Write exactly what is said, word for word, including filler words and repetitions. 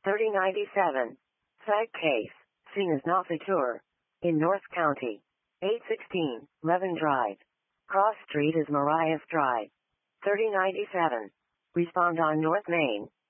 thirty ninety-seven. Side case. Seen as Noffitur. In North County. eight sixteen, Levin Drive. Cross Street is Marias Drive. thirty ninety-seven. Respond on North Main.